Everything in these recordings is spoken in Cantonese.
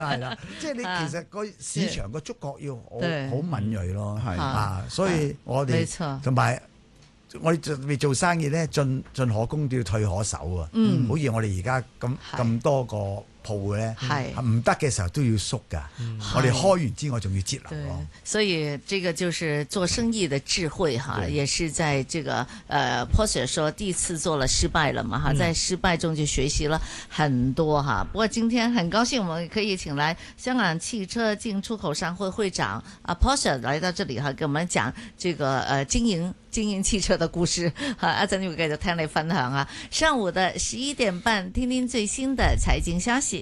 係啦，即係你其實個市場個觸覺要好敏鋭咯，所以我哋同埋我哋準備做生意咧，進可攻都要退可守啊，好似我哋而家咁多個鋪咧，唔得嘅時候都要縮噶，我哋開完之外仲要節流咯。 所以這個就是做生意的智慧哈，也是在這個Paul Sir 說第一次做了失敗了嘛哈，在失敗中就學習了很多哈。不過今天很高興我們可以請來香港汽車進出口商會會長Paul Sir 來到這裏哈，給我們講這個經營汽車的故事哈。一陣會繼續聽你分享啊。上午的11點半，聽聽最新的財經消息。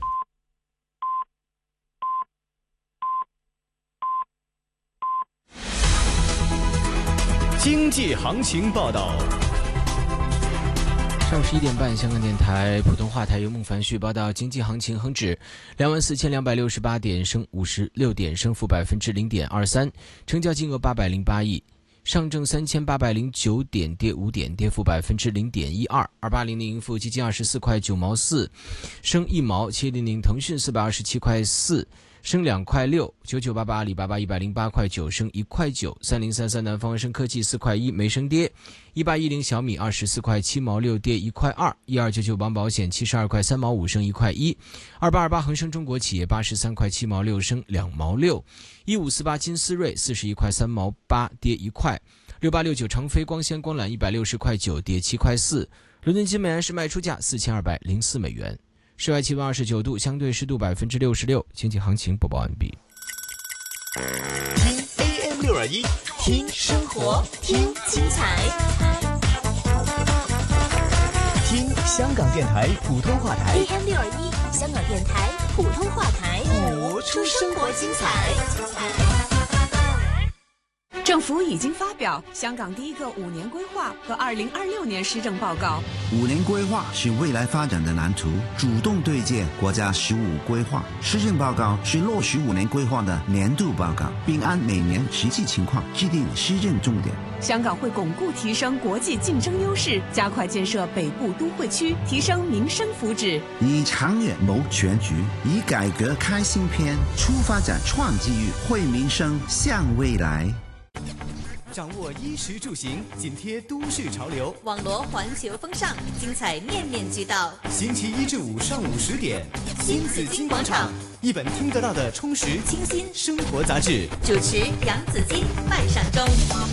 經濟行情報道。 上午11點半，香港電台普通話台由孟凡旭報道經濟行情，恒指24,268點，升56點，升幅0.23%，成交金額808億。上證3809點，跌5點，跌幅0.12%，2800盈富基金24塊9毛4，升1毛，700騰訊427塊4，升2塊6，9988阿里巴巴108塊9，升1塊9，3033南方恒生科技4塊1沒升跌，1810小米24塊7毛6，跌1塊2，1299邦保險72塊3毛5，升1塊1，2828恒生中國企業83塊7毛6，升2毛6，1548金斯瑞41塊3毛8，跌1塊，6869長飛光纖光纜160塊9，跌7塊4，倫敦金每安士賣出價4204美元。室外氣溫29度，相對濕度66%。經濟行情播報完畢。 聽 AM 621，聽生活，聽精彩，聽香港電台普通話台 AM 621，香港電台普通話台， 活出生活精彩。 政府已經發表香港第一個5年規劃和2026年施政報告。 5年規劃是未來發展的藍圖，主動對接國家15規劃。施政報告是落實5年規劃的年度報告，並按每年實際情況制定施政重點。 香港會鞏固提升國際競爭優勢，加快建設北部都會區，提升民生福祉。 以長遠謀全局，以改革開新篇，出發展創機遇，惠民生向未來。 掌握衣食住行，緊貼都市潮流， 網羅環球風尚，精彩面面俱到。 星期1至5上午10點，新紫荊廣場，一本聽得到的充實清新生活雜誌。 主持楊紫荊、范尚中。